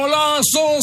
Golazo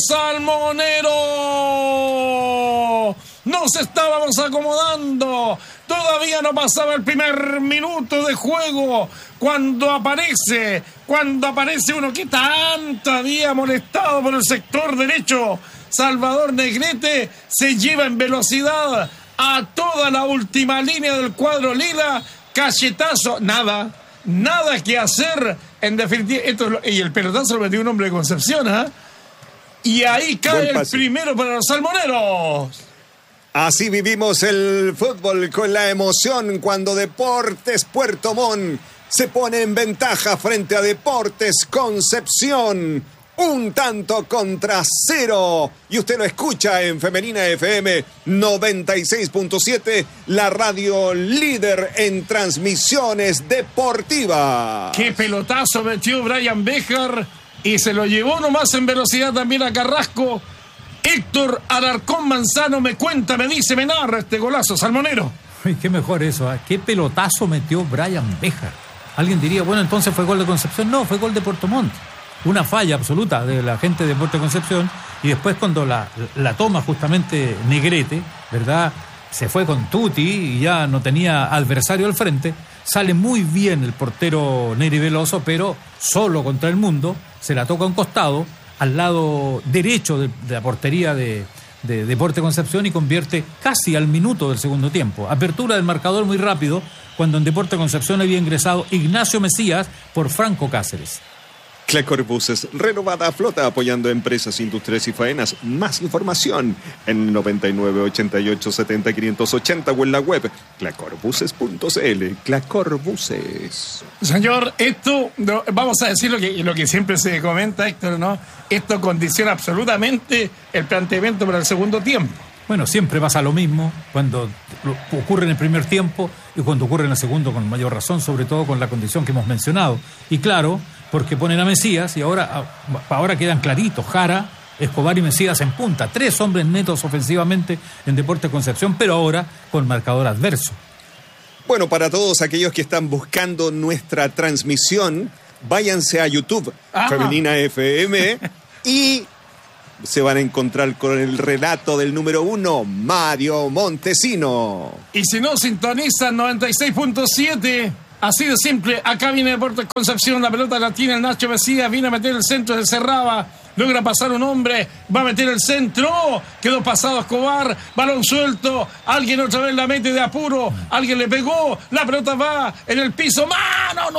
salmonero. Nos estábamos acomodando. Todavía no pasaba el primer minuto de juego. Cuando aparece uno que tanto había molestado por el sector derecho, Salvador Negrete, se lleva en velocidad a toda la última línea del cuadro lila. Cachetazo, nada que hacer. En definitiva, y el pelotazo lo metió un hombre de Concepción, ¿eh? Y ahí cae el primero para los salmoneros. Así vivimos el fútbol, con la emoción cuando Deportes Puerto Montt se pone en ventaja frente a Deportes Concepción. 1-0. Y usted lo escucha en Femenina FM 96.7, la radio líder en transmisiones deportivas. Qué pelotazo metió Brian Béjar y se lo llevó nomás en velocidad también a Carrasco. Héctor Alarcón Manzano me dice, me narra este golazo salmonero. Ay, qué mejor eso, ¿eh? Qué pelotazo metió Brian Béjar. Alguien diría, bueno, entonces fue gol de Concepción. No, fue gol de Puerto Montt. Una falla absoluta de la gente de Puerto Concepción, y después cuando la toma justamente Negrete, ¿verdad? Se fue con Tuti y ya no tenía adversario al frente. Sale muy bien el portero Neri Veloso, pero solo contra el mundo. Se la toca a un costado, al lado derecho de la portería de Deportes Concepción, y convierte casi al minuto del segundo tiempo. Apertura del marcador muy rápido, cuando en Deportes Concepción había ingresado Ignacio Mesías por Franco Cáceres. Clecor Buses, renovada flota apoyando empresas, industrias y faenas. Más información en 99 88 70 580 o en la web clecorbuses.cl. Clecor Buses. Señor, esto, vamos a decir lo que siempre se comenta, Héctor, ¿no? Esto condiciona absolutamente el planteamiento para el segundo tiempo. Bueno, siempre pasa lo mismo cuando ocurre en el primer tiempo y cuando ocurre en el segundo con mayor razón, sobre todo con la condición que hemos mencionado. Y claro, porque ponen a Mesías y ahora quedan claritos, Jara, Escobar y Mesías en punta. 3 hombres netos ofensivamente en Deportes Concepción, pero ahora con marcador adverso. Bueno, para todos aquellos que están buscando nuestra transmisión, váyanse a YouTube, Femenina FM, y se van a encontrar con el relato del número 1, Mario Montesino. Y si no, sintonizan 96.7. Así de simple, acá viene Deportes Concepción, la pelota la tiene el Nacho Mesías, viene a meter el centro, se cerraba, logra pasar un hombre, va a meter el centro, quedó pasado Escobar, balón suelto, alguien otra vez la mete de apuro, alguien le pegó, la pelota va en el piso, mano,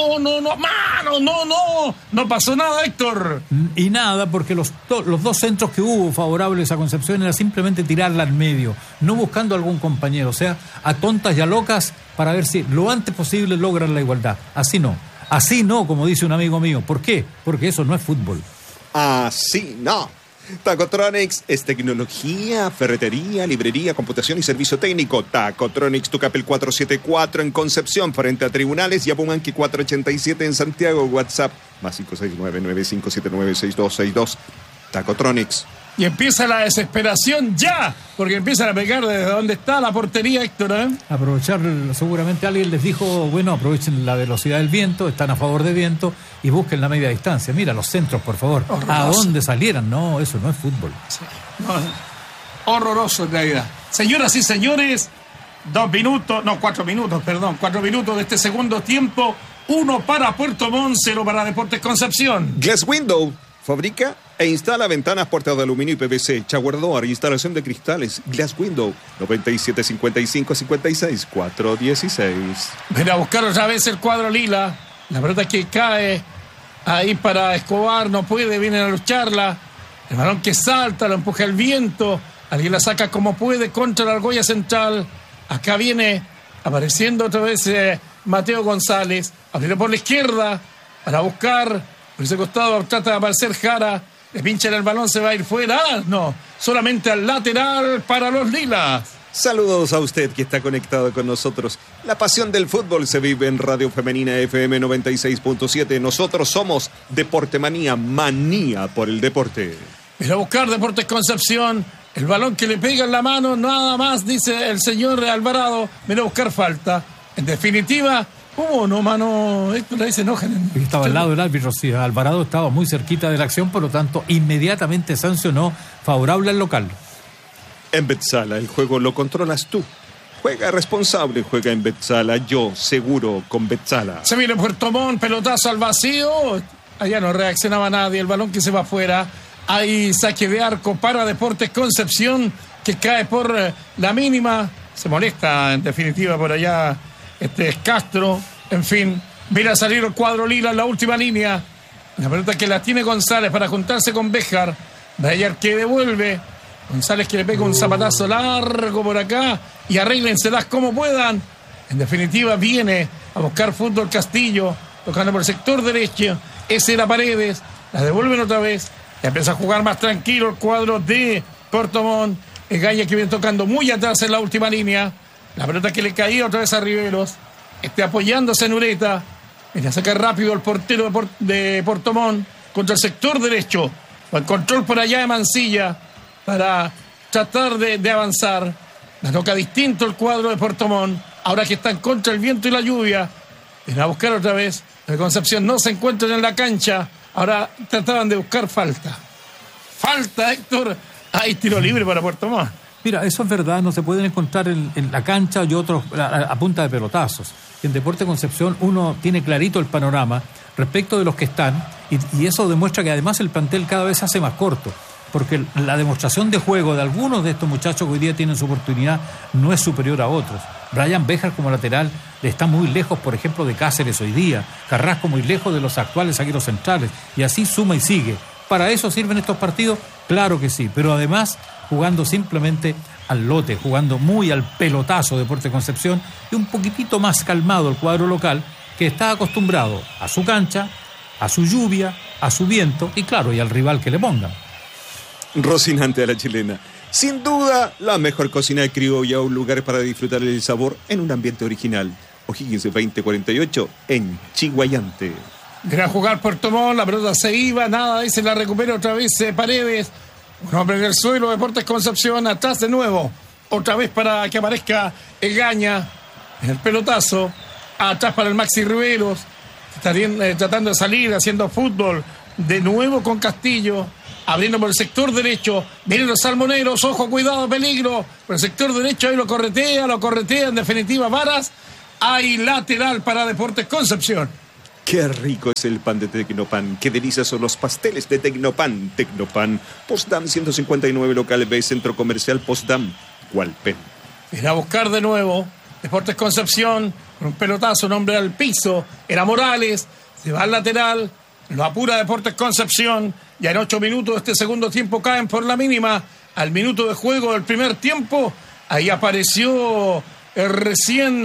no pasó nada, Héctor. Y nada, porque los 2 centros que hubo favorables a Concepción era simplemente tirarla al medio, no buscando algún compañero, o sea, a tontas y a locas, para ver si lo antes posible logran la igualdad. Así no, como dice un amigo mío. ¿Por qué? Porque eso no es fútbol. Así no. Tacotronics es tecnología, ferretería, librería, computación y servicio técnico. Tacotronics, Tucapel 474 en Concepción, frente a Tribunales, y Apumanqui 487 en Santiago. WhatsApp más 569-9579-6262. Tacotronics. Y empieza la desesperación ya, porque empiezan a pegar desde donde está la portería, Héctor, ¿eh? Aprovechar, seguramente alguien les dijo, bueno, aprovechen la velocidad del viento, están a favor de viento, y busquen la media distancia. Mira, los centros, por favor. Horroroso. ¿A dónde salieran? No, eso no es fútbol. Sí. No, horroroso en realidad. Señoras y señores, 4 minutos de este segundo tiempo. 1 para Puerto Montt, 0 para Deportes Concepción. Glass Window fabrica e instala ventanas, puertas de aluminio y PVC, shower door, instalación de cristales. Glass Window, 97 55 56 416. Ven a buscar otra vez el cuadro lila. La verdad es que cae ahí para Escobar, no puede, vienen a lucharla. El balón que salta, lo empuja el viento. Alguien la saca como puede contra la argolla central. Acá viene apareciendo otra vez Mateo González. Abrió por la izquierda para buscar. Por ese costado trata de aparecer Jara. Le pinchan el balón, se va a ir fuera. No, solamente al lateral para los lilas. Saludos a usted que está conectado con nosotros. La pasión del fútbol se vive en Radio Femenina FM 96.7. Nosotros somos Deportemanía, manía por el deporte. Pero a buscar Deportes Concepción. El balón que le pega en la mano, nada más, dice el señor Alvarado. Viene a buscar falta. En definitiva, ¿Cómo no, mano? Héctor, ahí se enojan. Estaba al lado del árbitro, sí. Alvarado estaba muy cerquita de la acción, por lo tanto, inmediatamente sancionó favorable al local. En Betzala, el juego lo controlas tú. Juega responsable, juega en Betzala. Yo, seguro, con Betzala. Se viene Puerto Montt, pelotazo al vacío. Allá no reaccionaba nadie, el balón que se va afuera. Hay saque de arco para Deportes Concepción, que cae por la mínima. Se molesta, en definitiva, por allá Castro. En fin, viene a salir el cuadro lila en la última línea. La pelota que la tiene González para juntarse con Béjar. Béjar que devuelve. González que le pega un zapatazo largo por acá. Y arréglenselas como puedan. En definitiva, viene a buscar fútbol Castillo. Tocando por el sector derecho. Ese era Paredes. La devuelven otra vez. Ya empieza a jugar más tranquilo el cuadro de Puerto Montt. Egaña que viene tocando muy atrás en la última línea. La pelota que le caía otra vez a Riveros. Apoyándose en Ureta. Viene a sacar rápido el portero de Puerto Montt contra el sector derecho. El control por allá de Mancilla para tratar de avanzar. La toca distinto el cuadro de Puerto Montt. Ahora que están contra el viento y la lluvia. Viene a buscar otra vez. El Concepción no se encuentran en la cancha. Ahora trataban de buscar falta. Falta, Héctor. Hay tiro libre para Puerto Montt. Mira, eso es verdad, no se pueden encontrar en la cancha y otros a punta de pelotazos. En Deportes Concepción uno tiene clarito el panorama respecto de los que están y eso demuestra que además el plantel cada vez se hace más corto, porque la demostración de juego de algunos de estos muchachos que hoy día tienen su oportunidad no es superior a otros. Brian Béjar como lateral está muy lejos, por ejemplo, de Cáceres hoy día, Carrasco muy lejos de los actuales zagueros centrales, y así suma y sigue. ¿Para eso sirven estos partidos? Claro que sí, pero además jugando simplemente al lote, jugando muy al pelotazo Deportes Concepción y un poquitito más calmado el cuadro local que está acostumbrado a su cancha, a su lluvia, a su viento y claro, y al rival que le pongan. Rocinante a la chilena. Sin duda, la mejor cocina de criolla, un lugar para disfrutar el sabor en un ambiente original. O'Higgins 2048 en Chiguayante. Gran jugar Puerto Montt, la pelota se iba, nada, ahí se la recupera otra vez Paredes. Un hombre en el suelo, Deportes Concepción, atrás de nuevo. Otra vez para que aparezca Egaña en el pelotazo. Atrás para el Maxi Riveros. Estarían tratando de salir, haciendo fútbol. De nuevo con Castillo. Abriendo por el sector derecho. Vienen los salmoneros, ojo, cuidado, peligro. Por el sector derecho ahí lo corretea. En definitiva, Varas. Hay lateral para Deportes Concepción. Qué rico es el pan de Tecnopan. Qué delicias son los pasteles de Tecnopan. Tecnopan, Postdam 159, local B, Centro Comercial Postdam, Hualpén. Viene a buscar de nuevo Deportes Concepción. Con un pelotazo, un hombre al piso. Era Morales. Se va al lateral. Lo apura Deportes Concepción. Ya en 8 minutos de este segundo tiempo caen por la mínima. Al minuto de juego del primer tiempo. Ahí apareció recién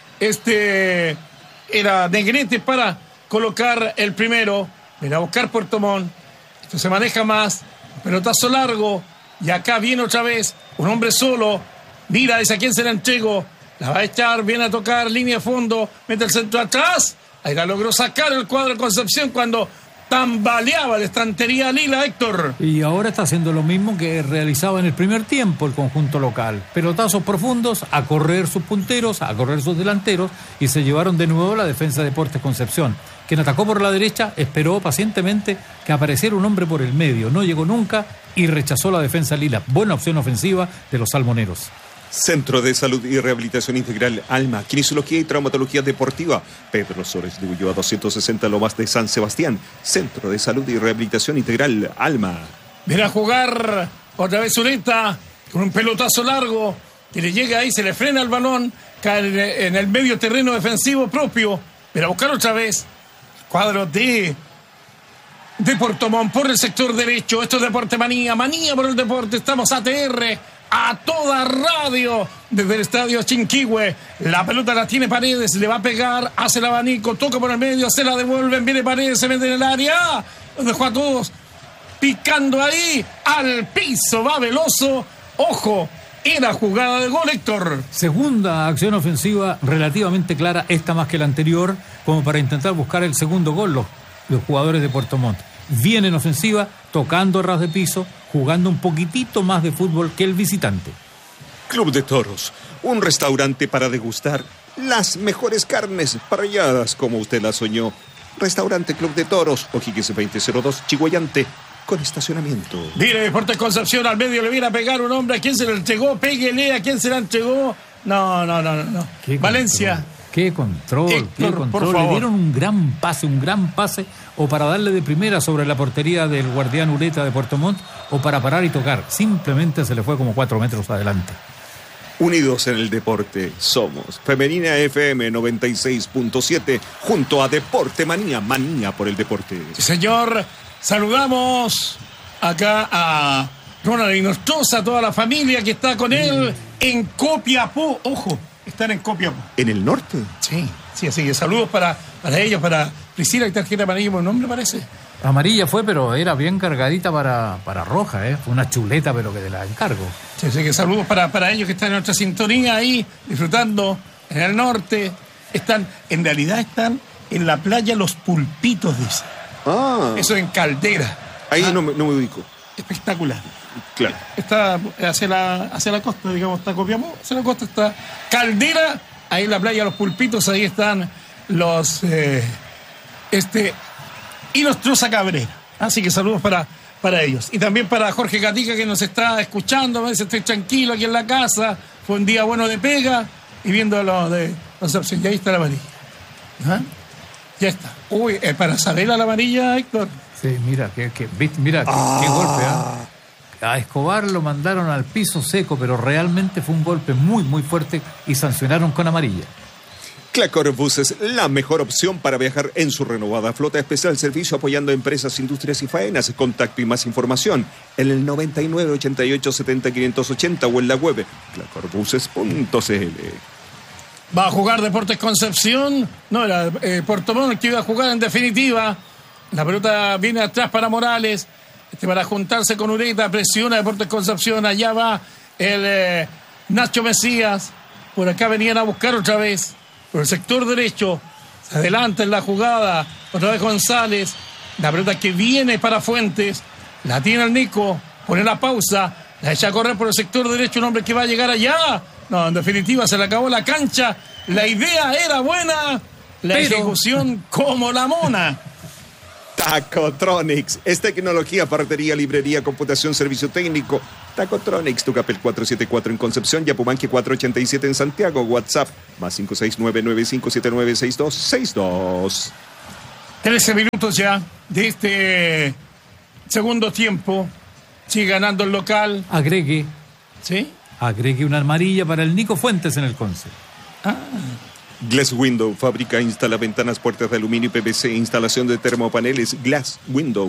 era Negrete para colocar el primero. Viene a buscar Puerto Montt. Esto se maneja más. Pelotazo largo. Y acá viene otra vez un hombre solo. Mira, dice a quién se la entrego. La va a echar, viene a tocar línea de fondo. Mete el centro atrás. Ahí la logró sacar el cuadro de Concepción cuando tambaleaba la estantería lila, Héctor. Y ahora está haciendo lo mismo que realizaba en el primer tiempo el conjunto local. Pelotazos profundos, a correr sus punteros, a correr sus delanteros, y se llevaron de nuevo la defensa de Deportes Concepción, quien atacó por la derecha, esperó pacientemente que apareciera un hombre por el medio, no llegó nunca y rechazó la defensa lila. Buena opción ofensiva de los salmoneros. Centro de Salud y Rehabilitación Integral Alma, Kinesiología y Traumatología Deportiva, Pedro Sores de Ulloa 260 Lomas de San Sebastián. Centro de Salud y Rehabilitación Integral Alma. Viene a jugar otra vez Ureta con un pelotazo largo que le llega ahí, se le frena el balón, cae en el medio terreno defensivo propio. Viene a buscar otra vez cuadro de Puerto Montt por el sector derecho. Esto es Deporte Manía por el deporte. Estamos ATR a toda radio desde el estadio Chinquihue. La pelota la tiene Paredes, le va a pegar, hace el abanico, toca por el medio, se la devuelven, viene Paredes, se mete en el área, lo dejó a todos picando ahí, al piso, va Veloso. Ojo, era jugada de gol, Héctor. Segunda acción ofensiva relativamente clara, esta más que la anterior, como para intentar buscar el segundo gol los jugadores de Puerto Montt. Viene en ofensiva, tocando ras de piso, jugando un poquitito más de fútbol que el visitante. Club de Toros, un restaurante para degustar las mejores carnes parrilladas como usted las soñó. Restaurante Club de Toros, O'Higgins 2002, Chihuayante, con estacionamiento. Mire, Deportes Concepción al medio le viene a pegar un hombre. ¿A quién se le entregó? Péguele. ¿A quién se la entregó? No. Valencia. Qué control, Héctor, por favor. Le dieron un gran pase, o para darle de primera sobre la portería del guardián Ureta de Puerto Montt, o para parar y tocar. Simplemente se le fue como 4 metros adelante. Unidos en el deporte somos Femenina FM 96.7 junto a Deporte Manía por el deporte. Sí, señor, saludamos acá a Ronald Inostroza, a toda la familia que está con él en Copiapó. Ojo, están en Copiapó. ¿En el norte? Sí, así que saludos para ellos, para Priscila, y tarjeta amarilla por nombre parece. Amarilla fue, pero era bien cargadita para roja, Fue una chuleta, pero que de la encargo. Sí, así que saludos para ellos que están en nuestra sintonía ahí, disfrutando en el norte. En realidad están en la playa Los Pulpitos, dice. Eso en Caldera. Ahí no me ubico. Espectacular. Claro. Está hacia la costa, digamos, está Copiapó, hacia la costa está Caldera, ahí en la playa Los Pulpitos, ahí están los Inostroza Cabrera. Así que saludos para ellos. Y también para Jorge Gatica, que nos está escuchando. Me dice, estoy tranquilo aquí en la casa. Fue un día bueno de pega. Y viendo lo de Concepción. Y ahí está la amarilla. ¿Ah? Ya está. Uy, para Sabela la amarilla, Héctor. Sí, mira, qué golpe, A Escobar lo mandaron al piso seco, pero realmente fue un golpe muy, muy fuerte y sancionaron con amarilla. Clacor Buses, la mejor opción para viajar en su renovada flota especial servicio apoyando empresas, industrias y faenas. Contacto y más información en el 99 88 70 580 o en la web clacorbuses.cl. Va a jugar Deportes Concepción. No, era Puerto Montt que iba a jugar en definitiva. La pelota viene atrás para Morales. Para juntarse con Ureta, presiona Deportes Concepción. Allá va el Nacho Mesías. Por acá venían a buscar otra vez. Por el sector derecho, se adelanta en la jugada, otra vez González, la pelota que viene para Fuentes, la tiene el Nico, pone la pausa, la echa a correr por el sector derecho, un hombre que va a llegar allá. No, en definitiva se le acabó la cancha, la idea era buena, la ejecución como la mona. Tacotronics, es tecnología, partería, librería, computación, servicio técnico. Tacotronics, Tucapel 474 en Concepción, Yapumanque 487 en Santiago, WhatsApp más 569-9579-6262. 13 minutos ya de este segundo tiempo, sigue ganando el local. Agregue una amarilla para el Nico Fuentes en el Conce. Glass Window, fabrica, instala ventanas, puertas de aluminio y PVC, instalación de termopaneles. Glass Window,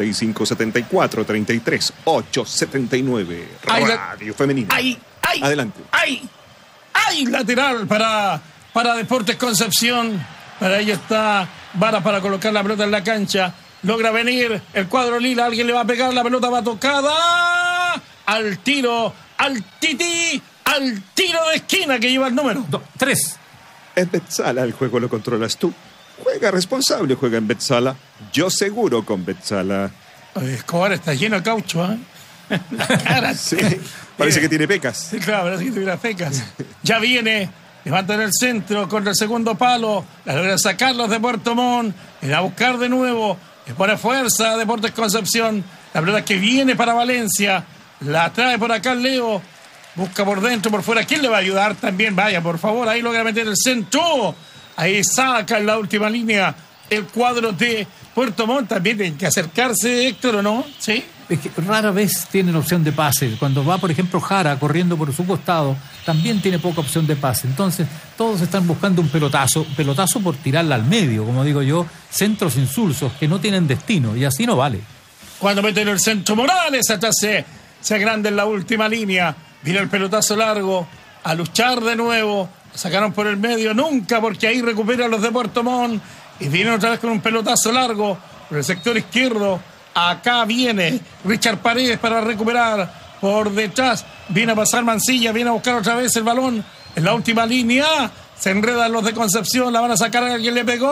9574-33-879. Radio Femenina. Adelante. Lateral para Deportes Concepción. Para ello está Vara para colocar la pelota en la cancha. Logra venir el cuadro lila. Alguien le va a pegar. La pelota va tocada. Al tiro. Al tití. Al tiro de esquina que lleva el número 3. En Betsala el juego lo controlas tú. Juega responsable, juega en Betsala. Yo seguro con Betsala. Escobar está lleno de caucho, La cara. Sí, parece que tiene pecas. Sí, claro, parece que tuviera pecas. Ya viene, levanta en el centro, contra el segundo palo. La logra sacar los de Puerto Montt. Va a buscar de nuevo. Le pone fuerza Deportes Concepción. La pelota que viene para Valencia. La trae por acá el Leo. Busca por dentro, por fuera. ¿Quién le va a ayudar también? Vaya, por favor. Ahí logra meter el centro. Ahí saca en la última línea el cuadro de Puerto Montt. También tiene que acercarse, Héctor, ¿o no? ¿Sí? Es que rara vez tienen opción de pase. Cuando va, por ejemplo, Jara corriendo por su costado, también tiene poca opción de pase. Entonces, todos están buscando un pelotazo por tirarla al medio, como digo yo, centros insulsos que no tienen destino, y así no vale. Cuando meten el centro Morales, atrás se agranda en la última línea. Viene el pelotazo largo, a luchar de nuevo. Sacaron por el medio, nunca, porque ahí recuperan los de Puerto Montt. Y vienen otra vez con un pelotazo largo por el sector izquierdo. Acá viene Richard Paredes para recuperar por detrás. Viene a pasar Mancilla, viene a buscar otra vez el balón en la última línea. Se enredan los de Concepción, la van a sacar a alguien, le pegó.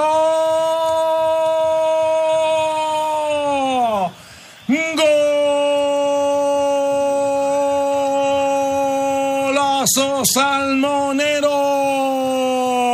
¡Golazo salmonero!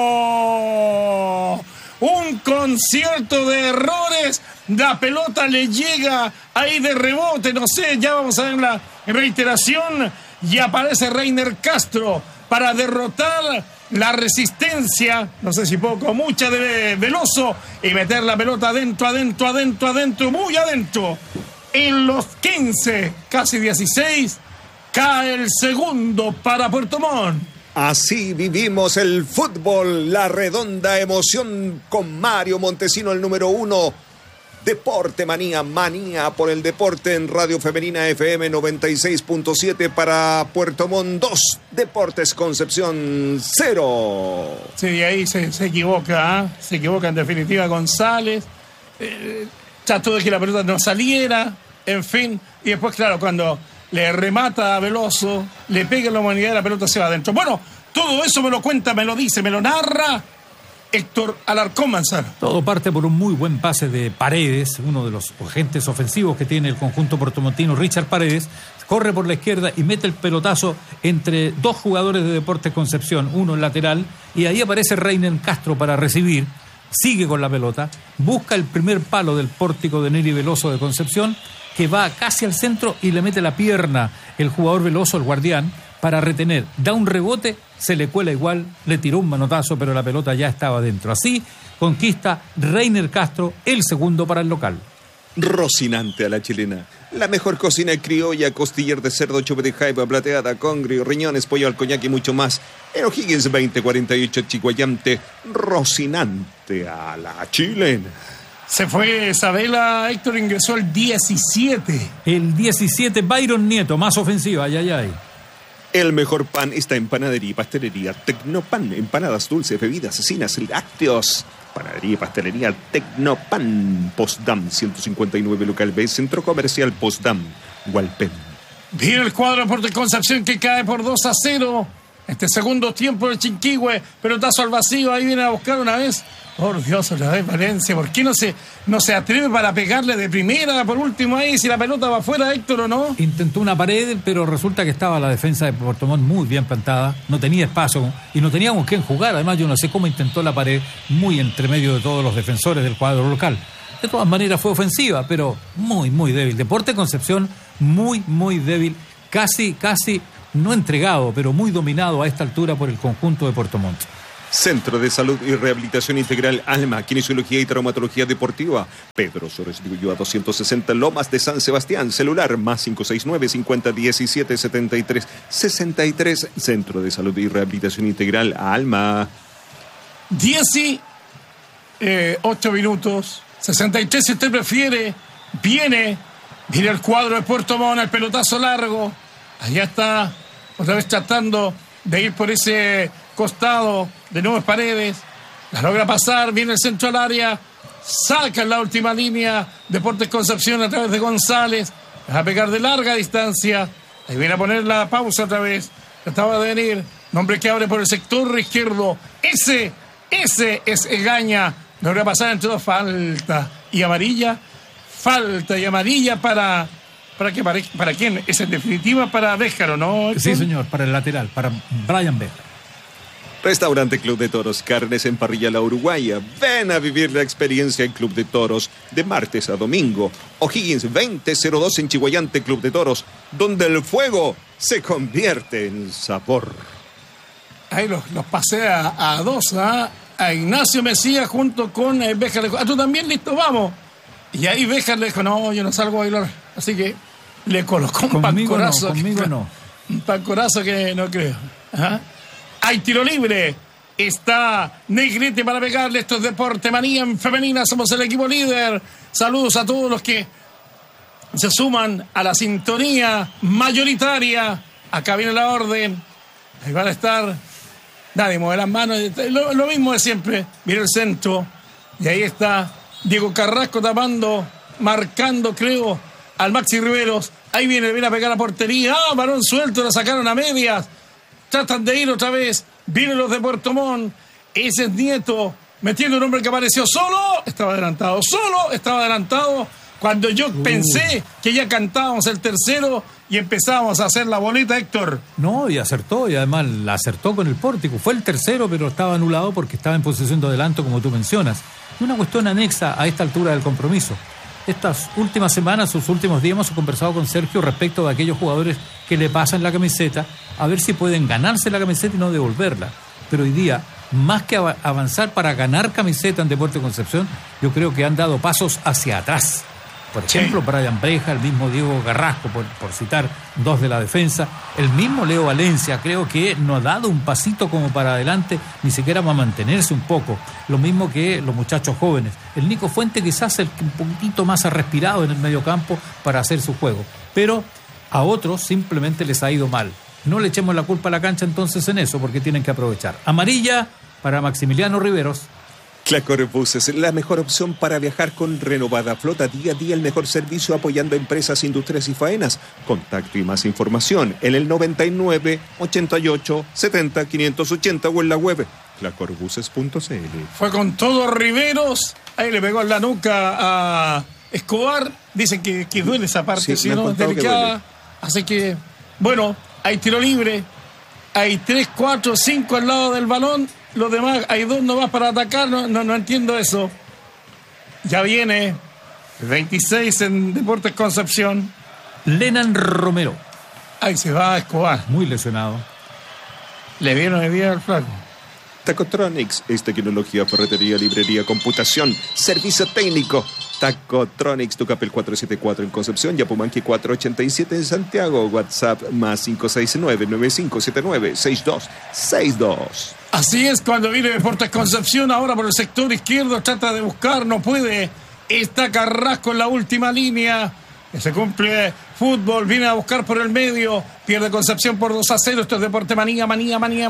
concierto de errores. La pelota le llega ahí de rebote, no sé, ya vamos a ver la reiteración. Y aparece Reiner Castro para derrotar la resistencia, no sé si poco o mucha, de Veloso, y meter la pelota adentro, muy adentro. En los 15, casi 16, cae el segundo para Puerto Montt. Así vivimos el fútbol, la redonda emoción con Mario Montesino, el número 1. Deporte Manía, manía por el deporte en Radio Femenina FM 96.7 para Puerto Montt 2, Deportes Concepción 0. Sí, ahí se equivoca, ¿eh? Se equivoca en definitiva González. Trató de que la pelota no saliera, en fin. Y después, claro, cuando le remata a Veloso, le pega en la humanidad y la pelota se va adentro. Bueno, todo eso me lo cuenta, me lo dice, me lo narra Héctor Alarcón Manzano. Todo parte por un muy buen pase de Paredes, uno de los agentes ofensivos que tiene el conjunto portomontino, Richard Paredes. Corre por la izquierda y mete el pelotazo entre dos jugadores de Deportes Concepción, uno en lateral, y ahí aparece Reiner Castro para recibir. Sigue con la pelota, busca el primer palo del pórtico de Neri Veloso de Concepción, que va casi al centro y le mete la pierna el jugador Veloso, el guardián, para retener. Da un rebote, se le cuela igual, le tiró un manotazo, pero la pelota ya estaba dentro. Así conquista Reiner Castro el segundo para el local. Rocinante a la chilena. La mejor cocina criolla, costillar de cerdo, chupe de jaiba, plateada, congrio, riñones, pollo al coñac y mucho más. En O'Higgins 2048 Chihuayante. Rocinante a la chilena. Se fue Isabela, Héctor, ingresó el 17. El 17, Byron Nieto, más ofensiva, ay. El mejor pan está en Panadería y Pastelería Tecnopan. Empanadas dulces, bebidas, cecinas, lácteos. Panadería y Pastelería Tecnopan. Postdam 159 local B, Centro Comercial Postdam, Hualpén. Viene el cuadro de Deportes Concepción que cae por 2-0. Este segundo tiempo de Chinquihue, pelotazo al vacío, ahí viene a buscar una vez. Por Dios, otra vez Valencia. ¿Por qué no se atreve para pegarle de primera? Por último ahí, si la pelota va afuera, Héctor, ¿o no? Intentó una pared, pero resulta que estaba la defensa de Puerto Montt muy bien plantada. No tenía espacio y no teníamos quién jugar. Además, yo no sé cómo intentó la pared muy entre medio de todos los defensores del cuadro local. De todas maneras fue ofensiva, pero muy, muy débil. Deportes Concepción, muy, muy débil. Casi no entregado, pero muy dominado a esta altura por el conjunto de Puerto Montt. Centro de Salud y Rehabilitación Integral Alma, Kinesiología y Traumatología Deportiva. Pedro Suárez de Ulloa 260, Lomas de San Sebastián. Celular más 569-5017-73-63. Centro de Salud y Rehabilitación Integral Alma. 8 minutos, 63 si usted prefiere. Viene el cuadro de Puerto Montt, el pelotazo largo. Allá está, otra vez tratando de ir por ese costado. De nuevo Paredes, la logra pasar, viene el centro al área, saca en la última línea Deportes Concepción a través de González, va a pegar de larga distancia, ahí viene a poner la pausa otra vez, trataba de venir, nombre que abre por el sector izquierdo, ese es Egaña, logra pasar entre dos, falta y amarilla para quién, es en definitiva para Béjaro, ¿no? Sí, señor, para el lateral, para Brian Béjaro. Restaurante Club de Toros, carnes en parrilla La Uruguaya. Ven a vivir la experiencia en Club de Toros de martes a domingo. O'Higgins 2002 en Chihuayante, Club de Toros, donde el fuego se convierte en sabor. Ahí los pasé a dos, a Ignacio Mesías junto con Béjar. ¿Tú también? Listo, vamos. Y ahí Béjar le dijo, no, yo no salgo a bailar. Así que le colocó un pancorazo. Conmigo no. Un pancorazo que no creo. Ajá. Hay tiro libre. Está Negrete para pegarle. Esto es Deporte Manía en femenina. Somos el equipo líder. Saludos a todos los que se suman a la sintonía mayoritaria. Acá viene la orden. Ahí van a estar. Nadie mueve las manos. Lo mismo de siempre. Viene el centro. Y ahí está Diego Carrasco tapando, marcando, creo, al Maxi Riveros. Ahí viene a pegar a portería. Balón suelto. Lo sacaron a medias. Tratan de ir otra vez. Vienen los de Puerto Montt. Ese es Nieto. Metiendo un hombre que apareció solo. Estaba adelantado. Cuando yo pensé que ya cantábamos el tercero y empezábamos a hacer la boleta, Héctor. No, y acertó. Y además la acertó con el pórtico. Fue el tercero, pero estaba anulado porque estaba en posición de adelanto, como tú mencionas. una cuestión anexa a esta altura del compromiso. Estas últimas semanas, sus últimos días, hemos conversado con Sergio respecto de aquellos jugadores que le pasan la camiseta, a ver si pueden ganarse la camiseta y no devolverla. Pero hoy día, más que avanzar para ganar camiseta en Deportes Concepción, yo creo que han dado pasos hacia atrás. Por ejemplo, Brian Breja, el mismo Diego Carrasco, por citar dos de la defensa, el mismo Leo Valencia, creo que no ha dado un pasito como para adelante, ni siquiera para mantenerse un poco. Lo mismo que los muchachos jóvenes. El Nico Fuente quizás el que un poquitito más ha respirado en el mediocampo para hacer su juego. Pero a otros simplemente les ha ido mal. No le echemos la culpa a la cancha entonces en eso, porque tienen que aprovechar. Amarilla para Maximiliano Riveros. Clacor Buses, la mejor opción para viajar con renovada flota. Día a día el mejor servicio apoyando a empresas, industrias y faenas. Contacto y más información en el 99 88 70 580 o en la web clacorbuses.cl. Fue con todo Riveros. Ahí le pegó en la nuca a Escobar. Dicen que duele esa parte, si no es delicada. Así que, bueno, hay tiro libre. Hay 3, 4, 5 al lado del balón. Los demás, hay 2 nomás para atacar. No entiendo eso. Ya viene el 26 en Deportes Concepción. Lenan Romero. Ahí se va Escobar. Muy lesionado. Le vieron el día al flaco. Tacotronics es tecnología, ferretería, librería, computación, servicio técnico. Tacotronics, Tucapel 474 en Concepción, Yapumanqui 487 en Santiago, WhatsApp más 569-9579-6262. Así es, cuando viene Deportes Concepción, ahora por el sector izquierdo, trata de buscar, no puede. Está Carrasco en la última línea. Se cumple fútbol, viene a buscar por el medio, pierde Concepción por 2-0. Esto es Deporte Manía por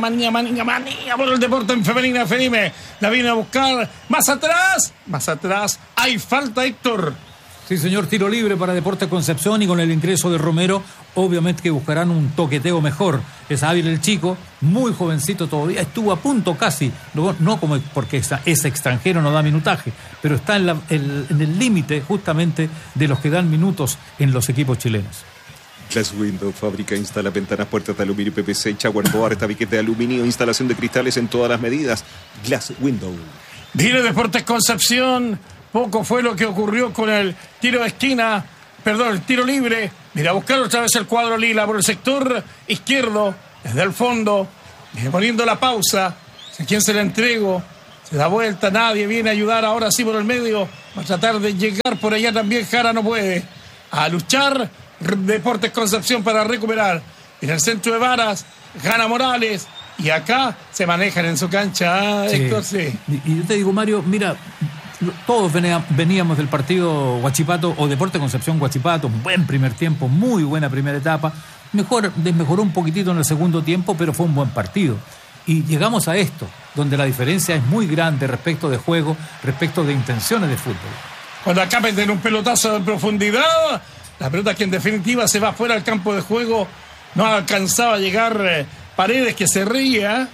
el Deporte en Femenina FM. La viene a buscar más atrás, hay falta, Héctor. Sí, señor, tiro libre para Deportes Concepción, y con el ingreso de Romero, obviamente que buscarán un toqueteo mejor. Es hábil el chico, muy jovencito todavía, estuvo a punto casi, no como porque es extranjero, no da minutaje, pero está en el límite justamente de los que dan minutos en los equipos chilenos. Glass Window, fábrica, instala ventanas, puertas de aluminio, PVC, shower board, tabiques de aluminio, instalación de cristales en todas las medidas. Glass Window. Viene Deportes Concepción. Poco fue lo que ocurrió con el tiro de esquina, el tiro libre. Mira, a buscar otra vez el cuadro lila por el sector izquierdo, desde el fondo, viene poniendo la pausa. ¿A quién se la entrego? Se da vuelta, nadie viene a ayudar ahora sí por el medio. Va a tratar de llegar por allá también, Jara no puede. A luchar Deportes Concepción para recuperar. En el centro de Varas, gana Morales. Y acá se manejan en su cancha, Héctor, sí. Y yo te digo, Mario, mira, todos veníamos del partido Huachipato o Deportes Concepción Huachipato, un buen primer tiempo, muy buena primera etapa. Desmejoró un poquitito en el segundo tiempo, pero fue un buen partido. Y llegamos a esto, donde la diferencia es muy grande respecto de juego, respecto de intenciones de fútbol. Cuando acá meten un pelotazo en profundidad, la pelota que en definitiva se va fuera del campo de juego, no alcanzaba a llegar Paredes, que se ríe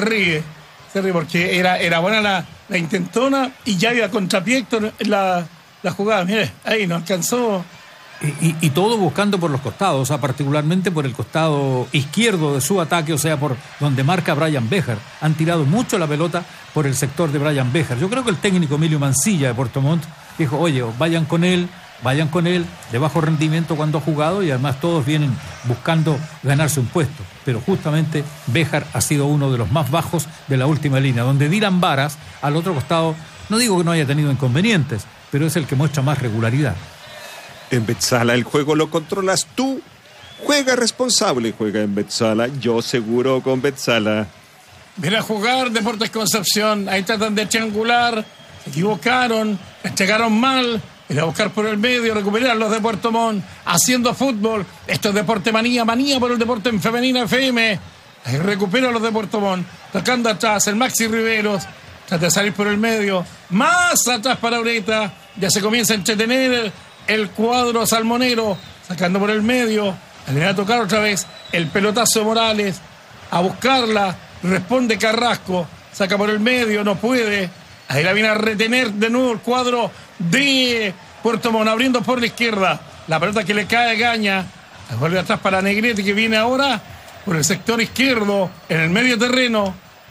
porque era buena la intentona y ya había contrapié la jugada. Mire, ahí no alcanzó. Y todo buscando por los costados, o sea, particularmente por el costado izquierdo de su ataque, o sea, por donde marca Brian Béjar. Han tirado mucho la pelota por el sector de Brian Béjar. Yo creo que el técnico Emilio Mancilla de Puerto Montt dijo, oye, vayan con él, de bajo rendimiento cuando ha jugado, y además todos vienen buscando ganarse un puesto. Pero justamente Béjar ha sido uno de los más bajos de la última línea, donde Dylan Varas, al otro costado, no digo que no haya tenido inconvenientes, pero es el que muestra más regularidad. En Betzala el juego lo controlas tú. Juega responsable, juega en Betzala. Yo seguro con Betzala. Viene a jugar Deportes Concepción. Ahí tratan de triangular. Se equivocaron. Entregaron mal. Viene a buscar por el medio, recuperar los de Puerto Montt. Haciendo fútbol. Esto es Deporte Manía por el Deporte en Femenina FM. Ahí recupera los de Puerto Montt. Tocando atrás el Maxi Riveros. Trata de salir por el medio. Más atrás para Ureta. Ya se comienza a entretener el cuadro salmonero, sacando por el medio. Le va a tocar otra vez el pelotazo de Morales. A buscarla, responde Carrasco, saca por el medio, no puede. Ahí la viene a retener de nuevo el cuadro de Puerto Montt, abriendo por la izquierda. La pelota que le cae a Gaña. La vuelve atrás para Negrete, que viene ahora por el sector izquierdo, en el medio terreno.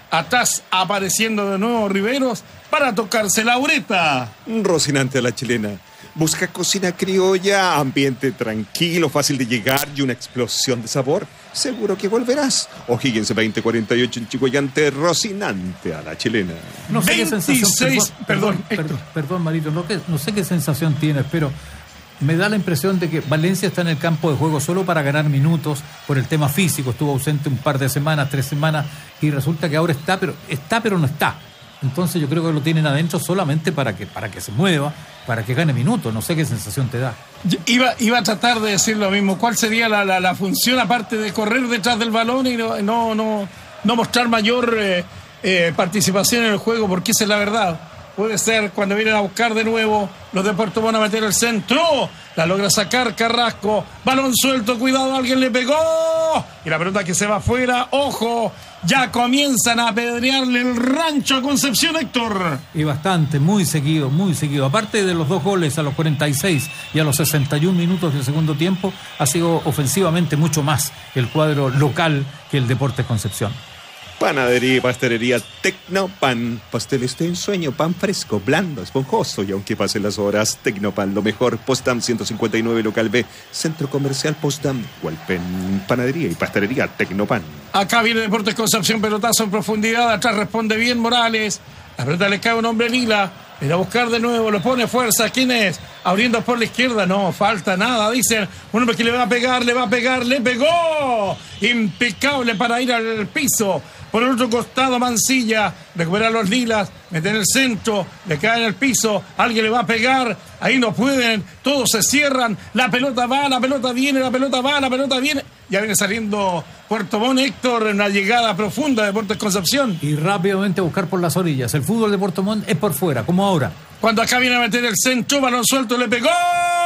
Atrás apareciendo de nuevo Riveros para tocarse la uretra. Rocinante a la chilena. Busca cocina criolla, ambiente tranquilo, fácil de llegar y una explosión de sabor. Seguro que volverás. O'Higgins 2048 en Chihuayante, Rocinante a la chilena. No sé 26, perdón, Marito, no sé qué sensación tienes, pero me da la impresión de que Valencia está en el campo de juego solo para ganar minutos por el tema físico. Estuvo ausente un par de semanas, 3 semanas, y resulta que ahora está, pero no está. Entonces yo creo que lo tienen adentro solamente para que se mueva, para que gane minutos. No sé qué sensación te da. Iba a tratar de decir lo mismo. ¿Cuál sería la función aparte de correr detrás del balón y no mostrar mayor participación en el juego? Porque esa es la verdad. Puede ser cuando vienen a buscar de nuevo los de Puerto Montt a meter el centro. La logra sacar Carrasco. Balón suelto, cuidado, alguien le pegó. Y la pelota que se va afuera. ¡Ojo! Ya comienzan a apedrearle el rancho a Concepción, Héctor. Y bastante, muy seguido, muy seguido. Aparte de los 2 goles a los 46 y a los 61 minutos del segundo tiempo, ha sido ofensivamente mucho más el cuadro local que el Deportes Concepción. Panadería y pastelería Tecnopan. Pasteles de ensueño, pan fresco, blando, esponjoso. Y aunque pasen las horas, Tecnopan, lo mejor. Postdam 159, local B, Centro Comercial Postdam, Hualpén. Panadería y pastelería Tecnopan. Acá viene Deportes Concepción, pelotazo en profundidad. Atrás responde bien Morales. La pelota le cae a un hombre lila. Viene a buscar de nuevo, lo pone fuerza. ¿Quién es? Abriendo por la izquierda. No, falta nada. Dicen, un hombre que le va a pegar, le pegó. Impecable para ir al piso. Por el otro costado, Mancilla. Recupera a los lilas. Mete en el centro. Le cae en el piso. Alguien le va a pegar. Ahí no pueden. Todos se cierran. La pelota va, la pelota viene, la pelota va, la pelota viene. Ya viene saliendo Puerto Montt, Héctor, en una llegada profunda de Deportes Concepción. Y rápidamente a buscar por las orillas. El fútbol de Puerto Montt es por fuera, como ahora. Cuando acá viene a meter el centro, balón suelto, le pegó.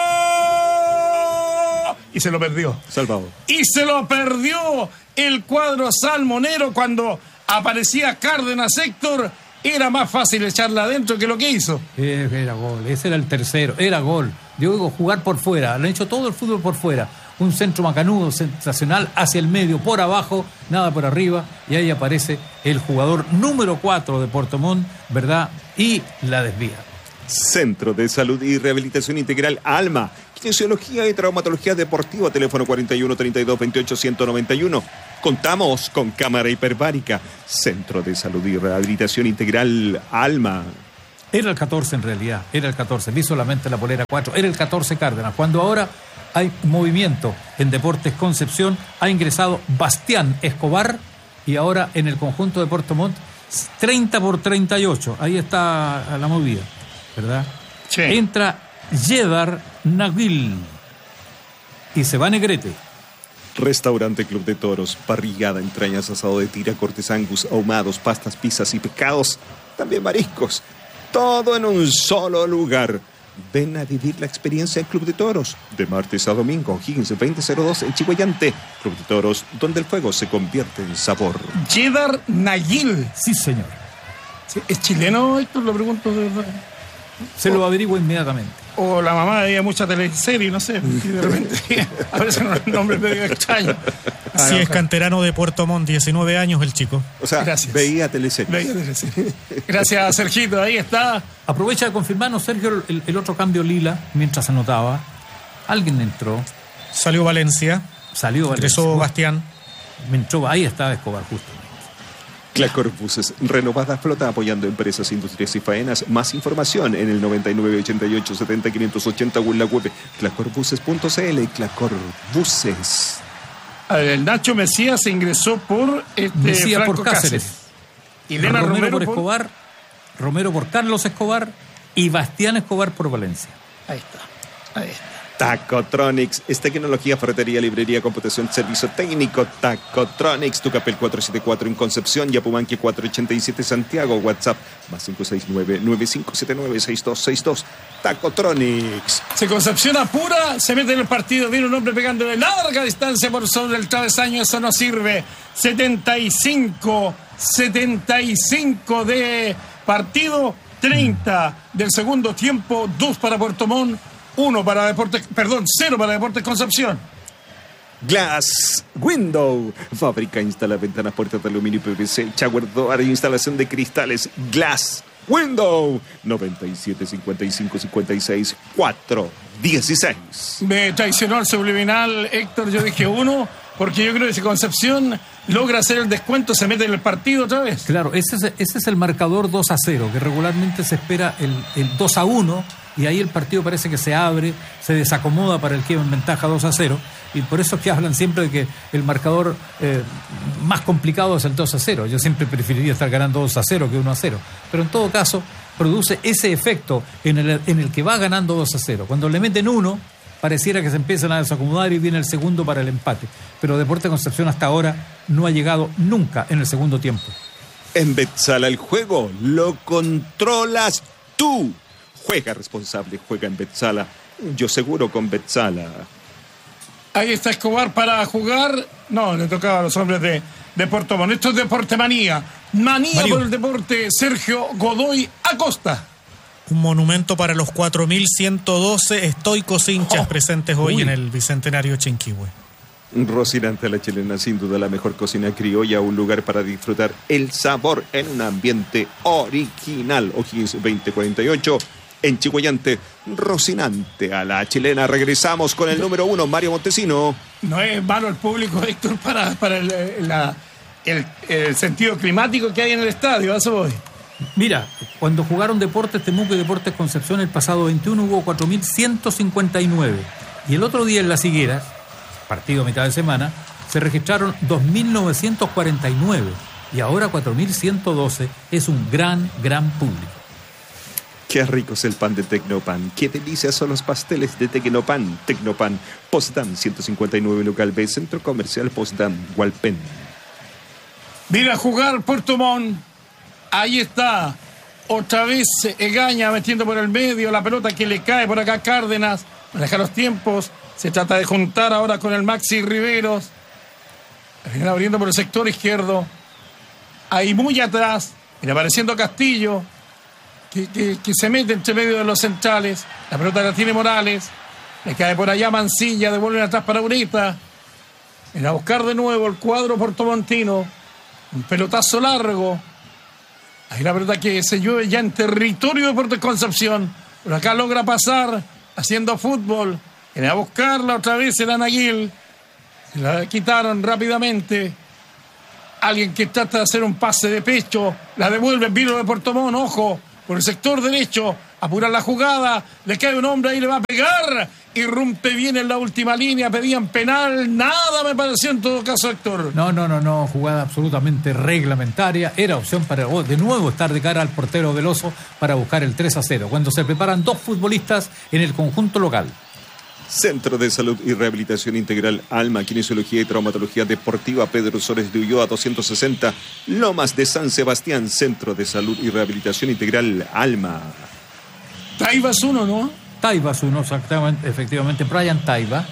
Y se lo perdió. Salvado. Y se lo perdió el cuadro salmonero cuando aparecía Cárdenas, Héctor. Era más fácil echarla adentro que lo que hizo. Era gol, ese era el tercero, era gol. Yo digo jugar por fuera, le han hecho todo el fútbol por fuera. Un centro macanudo, sensacional, hacia el medio, por abajo, nada por arriba. Y ahí aparece el jugador número 4 de Puerto Montt, ¿verdad? Y la desvía. Centro de Salud y Rehabilitación Integral Alma. Kinesiología y Traumatología Deportiva. Teléfono 41 32 28 191. Contamos con cámara hiperbárica. Centro de Salud y Rehabilitación Integral Alma. Era el 14 en realidad, era el 14. Vi solamente la polera 4. Era el 14 Cárdenas. Cuando ahora hay movimiento en Deportes Concepción, ha ingresado Bastián Escobar y ahora en el conjunto de Puerto Montt 30-38. Ahí está la movida, ¿verdad? Sí. Entra Jedar Naguil y se va Negrete. Restaurante Club de Toros, parrillada, entrañas, asado de tira, cortes angus, ahumados, pastas, pizzas y pescados, también mariscos. Todo en un solo lugar. Ven a vivir la experiencia en Club de Toros. De martes a domingo, Higgins 2002 en Chihuayante. Club de Toros, donde el fuego se convierte en sabor. Jedar Naguil. Sí, señor. ¿Es chileno, Héctor? Lo pregunto de verdad. Se lo averiguo inmediatamente. O la mamá veía mucha teleserie, no sé. Y de repente aparece un nombre medio extraño. Sí, es canterano de Puerto Montt, 19 años el chico. O sea, gracias. veía teleserie. Gracias, Sergito, ahí está. Aprovecha de confirmarnos, Sergio, el otro cambio lila, mientras anotaba. Alguien entró. Salió Valencia. Ingresó Bastián. Entró, ahí estaba Escobar, justo. Clacor Buses, renovada flota apoyando empresas, industrias y faenas. Más información en el 9988-70-580 o en la web clacorbuses.cl. Clacor Buses. El Nacho Mesías se ingresó por Mesías Franco por Cáceres. Y Lena Romero por Escobar. Romero por Carlos Escobar. Y Bastián Escobar por Valencia. Ahí está. Tacotronics es tecnología, ferretería, librería, computación, servicio técnico. Tacotronics, Tucapel 474 en Concepción, Yapumanque 487 Santiago, WhatsApp más 569-9579-6262. Tacotronics. Se Concepción apura, se mete en el partido, viene un hombre pegando de larga distancia por sobre el travesaño, eso no sirve. 75 de partido, 30 del segundo tiempo, 2 para Puerto Montt. 0 para Deportes Concepción. Glass Window. Fábrica, instala ventanas, puertas de aluminio y PVC. Shower door, instalación de cristales. Glass Window. 97 55 56 4 16. Me traicionó el subliminal, Héctor. Yo dije 1, porque yo creo que si Concepción logra hacer el descuento, se mete en el partido otra vez. Claro, ese es el marcador 2-0, que regularmente se espera el 2-1, y ahí el partido parece que se abre, se desacomoda para el que iba en ventaja 2-0, y por eso es que hablan siempre de que el marcador más complicado es el 2-0. Yo siempre preferiría estar ganando 2-0 que 1-0, pero en todo caso produce ese efecto en el que va ganando 2-0. Cuando le meten 1, pareciera que se empiezan a desacomodar y viene el segundo para el empate. Pero Deportes Concepción hasta ahora no ha llegado nunca en el segundo tiempo. En Betzala el juego lo controlas tú. Juega responsable, juega en Betzala. Yo seguro con Betzala. Ahí está Escobar para jugar. No, le tocaba a los hombres de Puerto Montt. Esto es Deporte Manía. Manía por el deporte. Sergio Godoy Acosta. Un monumento para los 4.112 estoicos hinchas presentes hoy en el Bicentenario Chinquihue. Rocinante a la chilena, sin duda la mejor cocina criolla, un lugar para disfrutar el sabor en un ambiente original. O'Higgins 2048, en Chihuayante. Rocinante a la chilena. Regresamos con el número 1, Mario Montesino. No es malo el público, Héctor, para el sentido climático que hay en el estadio. A eso voy. Mira, cuando jugaron Deportes Temuco y Deportes Concepción el pasado 21 hubo 4.159. Y el otro día en Las Higueras, partido a mitad de semana, se registraron 2.949. Y ahora 4.112. Es un gran público. Qué rico es el pan de Tecnopan. Qué delicias son los pasteles de Tecnopan. Tecnopan, Postdam 159, local B, Centro Comercial Postdam, Hualpén. Mira a jugar Puerto Montt. Ahí está, otra vez Egaña metiendo por el medio, la pelota que le cae por acá Cárdenas, maneja los tiempos, se trata de juntar ahora con el Maxi Riveros, viene abriendo por el sector izquierdo, ahí muy atrás, viene apareciendo Castillo, que se mete entre medio de los centrales, la pelota la tiene Morales, le cae por allá Mancilla, devuelven atrás para Ureta, viene a buscar de nuevo el cuadro portomontino, un pelotazo largo. Ahí la pelota que se llueve ya en territorio de Deportes Concepción. Por acá logra pasar haciendo fútbol. Viene a buscarla otra vez el Anaguil. Se la quitaron rápidamente. Alguien que trata de hacer un pase de pecho. La devuelve en Vino de Puerto Montt. Ojo, por el sector derecho. Apura la jugada. Le cae un hombre ahí, le va a pegar. Irrumpe bien en la última línea. Pedían penal. Nada me pareció en todo caso, Héctor. No. Jugada absolutamente reglamentaria. Era opción para de nuevo estar de cara al portero Veloso para buscar el 3-0. Cuando se preparan dos futbolistas en el conjunto local. Centro de Salud y Rehabilitación Integral Alma, Kinesiología y Traumatología Deportiva Pedro Sores de Ulloa 260, Lomas de San Sebastián. Centro de Salud y Rehabilitación Integral Alma. Taibas 1, ¿no? Taibas 1, exactamente, efectivamente, Brian Taiba.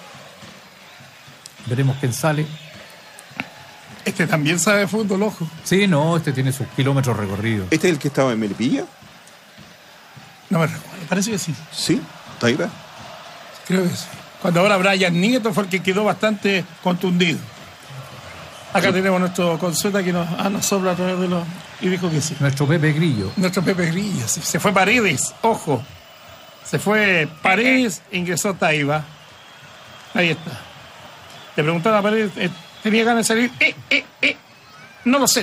Veremos quién sale. Este también sabe de fútbol, ojo. Sí, no, este tiene sus kilómetros recorridos. ¿Este es el que estaba en Melipilla? No me recuerdo, parece que sí. ¿Sí? ¿Taiba? Creo que sí. Cuando ahora Brian Nieto fue el que quedó bastante contundido. Acá tenemos nuestro consulta que nos sopla a través de los... Y dijo que sí. Nuestro Pepe Grillo. Sí. Se fue Paredes, ojo. Se fue Paredes, ingresó Taiba. Ahí está. Le preguntaron a Paredes, ¿tenía ganas de salir? No lo sé.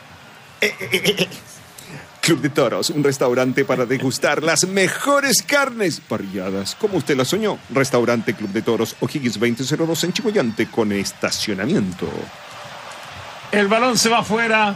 Club de Toros, un restaurante para degustar las mejores carnes parrilladas, como usted la soñó. Restaurante Club de Toros, O'Higgins 2002 en Chihuayante, con estacionamiento. El balón se va afuera.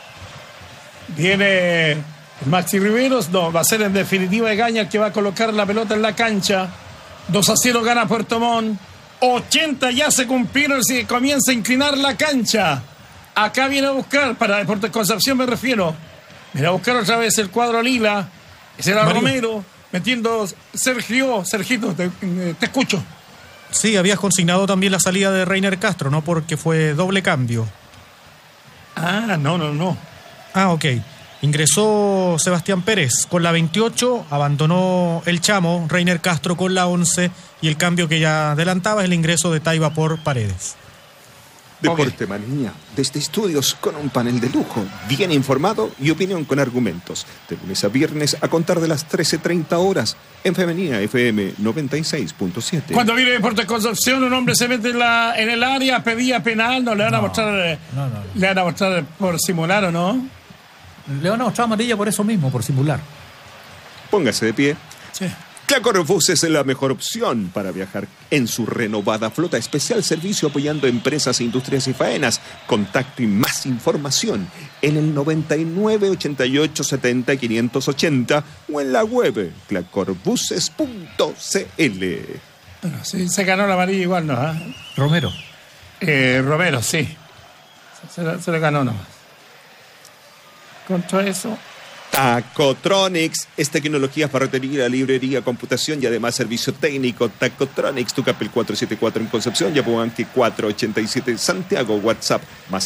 Viene el Maxi Riveros. No, va a ser en definitiva Egaña el que va a colocar la pelota en la cancha. 2-0 gana Puerto Montt. 80 ya se cumplieron y comienza a inclinar la cancha. Acá viene a buscar, para Deportes Concepción me refiero. Viene a buscar otra vez el cuadro lila. Ese era Mario. Romero, metiendo Sergito, te escucho. Sí, habías consignado también la salida de Reiner Castro, ¿no? Porque fue doble cambio. Ah, no. Ah, ok. Ingresó Sebastián Pérez con la 28, abandonó el Chamo, Reiner Castro con la 11, y el cambio que ya adelantaba es el ingreso de Taiba por Paredes. Deporte Manía, desde estudios con un panel de lujo, bien informado y opinión con argumentos. De lunes a viernes a contar de las 13:30 horas en Femenina FM 96.7. Cuando viene Deportes Concepción, un hombre se mete en el área, pedía penal, no le van a mostrar. No. Le van a mostrar por simular o no. Le van a mostrar amarilla por eso mismo, por simular. Póngase de pie. Sí. Clacorobús es la mejor opción para viajar en su renovada flota. Especial servicio apoyando empresas, industrias y faenas. Contacto y más información en el 99 88 70 580 o en la web clacorbuses.cl. Bueno, sí, se ganó la amarilla igual, ¿no? Romero. Romero, sí. Se le ganó nomás. Contra eso. Tacotronics es tecnología, ferretería, librería, computación y además servicio técnico. Tacotronics, Tucapel 474 en Concepción, Yapuanque 487 en Santiago, WhatsApp más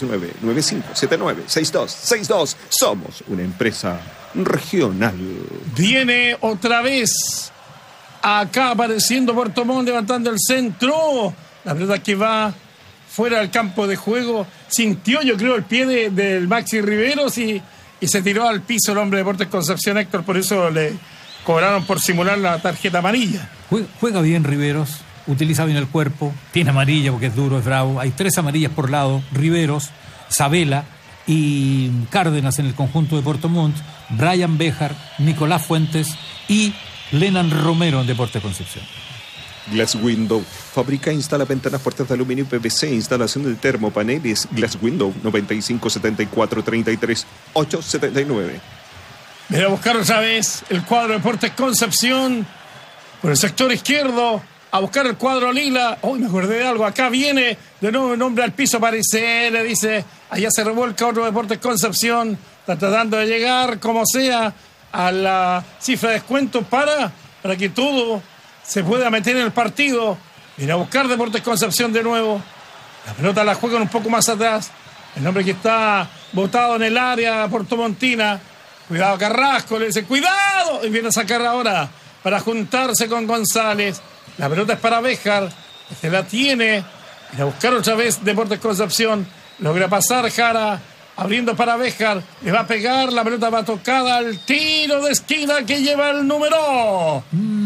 569-9579-6262. Somos una empresa regional. Viene otra vez acá apareciendo Puerto Montt levantando el centro. La verdad que va fuera del campo de juego. Sintió, yo creo, el pie del Maxi Riveros y se tiró al piso el hombre de Deportes Concepción, Héctor, por eso le cobraron por simular la tarjeta amarilla. Juega bien Riveros, utiliza bien el cuerpo, tiene amarilla porque es duro, es bravo. Hay 3 amarillas por lado: Riveros, Sabela y Cárdenas en el conjunto de Puerto Montt, Brian Béjar, Nicolás Fuentes y Lenan Romero en Deportes Concepción. Glass Window. Fabrica e instala ventanas, puertas de aluminio y PVC. Instalación de termopaneles. Glass Window 95 74 33 879. Viene a buscar otra vez el cuadro de Deportes Concepción por el sector izquierdo. A buscar el cuadro lila. Uy, me acordé de algo. Acá viene de nuevo un hombre al piso. Parece, le dice. Allá se revuelca otro Deportes Concepción. Está tratando de llegar, como sea, a la cifra de descuento para que todo se pueda meter en el partido. Viene a buscar Deportes Concepción de nuevo. La pelota la juegan un poco más atrás. El hombre que está botado en el área portomontina. Cuidado Carrasco, le dice cuidado. Y viene a sacar ahora para juntarse con González. La pelota es para Béjar. Se la tiene. Viene a buscar otra vez Deportes Concepción. Logra pasar Jara. Abriendo para Béjar. Le va a pegar. La pelota va tocada al tiro de esquina que lleva el número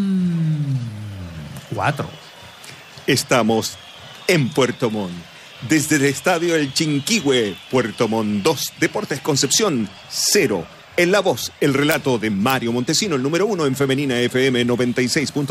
4. Estamos en Puerto Montt. Desde el estadio El Chinquihue, Puerto Montt 2, Deportes Concepción 0. En la voz, el relato de Mario Montesino, el número 1 en Femenina FM 96.